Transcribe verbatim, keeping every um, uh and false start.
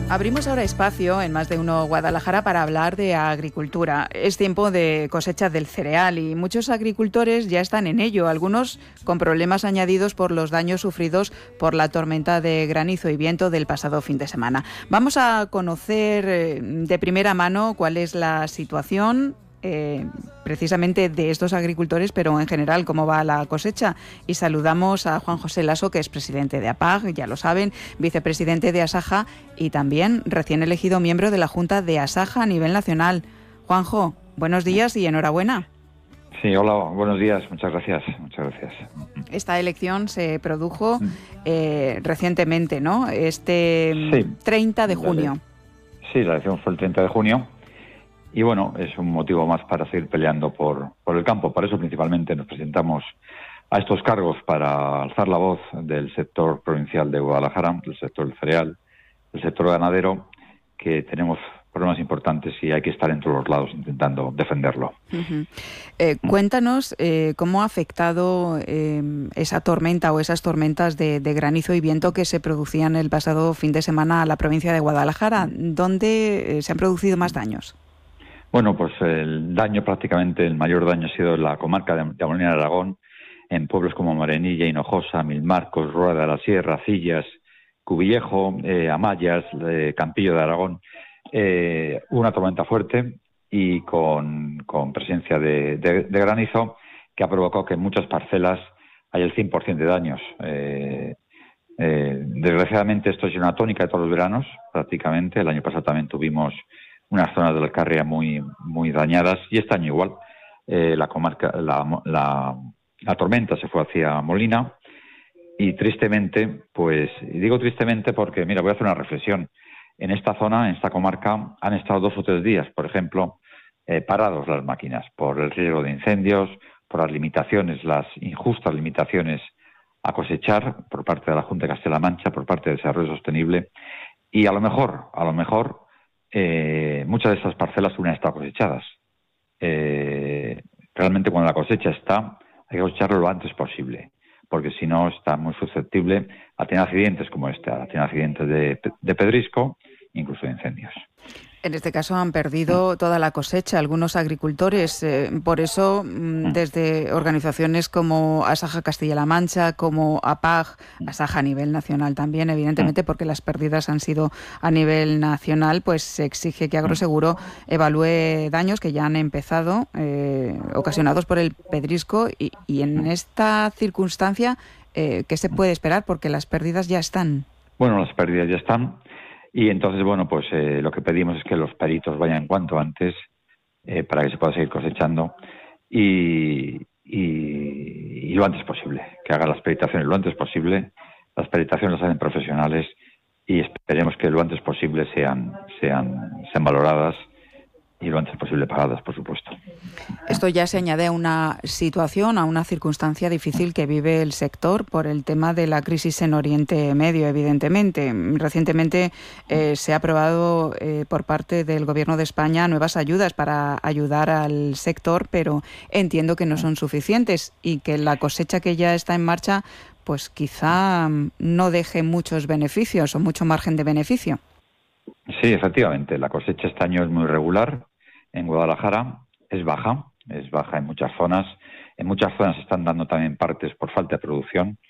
Abrimos ahora espacio en Más de Uno Guadalajara para hablar de agricultura. Es tiempo de cosecha del cereal y muchos agricultores ya están en ello, algunos con problemas añadidos por los daños sufridos por la tormenta de granizo y viento del pasado fin de semana. Vamos a conocer de primera mano cuál es la situación Eh, precisamente de estos agricultores, pero en general cómo va la cosecha. Y saludamos a Juan José Lasso, que es presidente de APAG, ya lo saben, vicepresidente de Asaja y también recién elegido miembro de la Junta de Asaja a nivel nacional. Juanjo, buenos días y enhorabuena. Sí, hola, buenos días, muchas gracias, muchas gracias. Esta elección se produjo eh, recientemente, ¿no? Este sí, treinta de junio. Sí, la elección fue el treinta de junio. Y bueno, es un motivo más para seguir peleando por, por el campo. Por eso principalmente nos presentamos a estos cargos para alzar la voz del sector provincial de Guadalajara, del sector del cereal, del sector ganadero, que tenemos problemas importantes y hay que estar en todos los lados intentando defenderlo. Uh-huh. Eh, cuéntanos eh, cómo ha afectado eh, esa tormenta o esas tormentas de, de granizo y viento que se producían el pasado fin de semana a la provincia de Guadalajara. ¿Dónde eh, se han producido más daños? Bueno, pues el daño prácticamente, el mayor daño ha sido en la comarca de, de Molina de Aragón, en pueblos como Morenilla, Hinojosa, Milmarcos, Rueda de la Sierra, Cillas, Cubillejo, eh, Amayas, eh, Campillo de Aragón. Eh, una tormenta fuerte y con, con presencia de, de, de granizo que ha provocado que en muchas parcelas haya el cien por ciento de daños. Eh, eh, desgraciadamente esto es una tónica de todos los veranos, prácticamente. El año pasado también tuvimos unas zonas de la Alcarria muy muy dañadas y este año igual. Eh, la comarca, la, la, la tormenta se fue hacia Molina y tristemente, pues, y digo tristemente porque, mira, voy a hacer una reflexión. En esta zona, en esta comarca, han estado dos o tres días, por ejemplo, eh, parados las máquinas por el riesgo de incendios, por las limitaciones, las injustas limitaciones a cosechar por parte de la Junta de Castilla-La Mancha, por parte de Desarrollo Sostenible, y a lo mejor, a lo mejor, eh, muchas de esas parcelas aún han estado cosechadas. Eh, realmente cuando la cosecha está, hay que cosecharlo lo antes posible, porque si no está muy susceptible a tener accidentes como este, a tener accidentes de, de pedrisco, incluso de incendios. En este caso han perdido toda la cosecha algunos agricultores. Eh, por eso, mmm, desde organizaciones como Asaja Castilla-La Mancha, como APAG, Asaja a nivel nacional también, evidentemente, porque las pérdidas han sido a nivel nacional, pues se exige que Agroseguro evalúe daños que ya han empezado, eh, ocasionados por el pedrisco. Y, y en esta circunstancia, eh, ¿qué se puede esperar? Porque las pérdidas ya están. Bueno, las pérdidas ya están. Y entonces, bueno, pues eh, lo que pedimos es que los peritos vayan cuanto antes eh, para que se pueda seguir cosechando y, y, y lo antes posible, que hagan las peritaciones lo antes posible. Las peritaciones las hacen profesionales y esperemos que lo antes posible sean, sean, sean valoradas y lo antes posible pagadas, por supuesto. Esto ya se añade a una situación, a una circunstancia difícil que vive el sector por el tema de la crisis en Oriente Medio, evidentemente. Recientemente eh, se ha aprobado eh, por parte del Gobierno de España nuevas ayudas para ayudar al sector, pero entiendo que no son suficientes y que la cosecha que ya está en marcha, pues quizá no deje muchos beneficios o mucho margen de beneficio. Sí, efectivamente. La cosecha este año es muy regular. En Guadalajara es baja, es baja en muchas zonas. En muchas zonas se están dando también partes por falta de producción.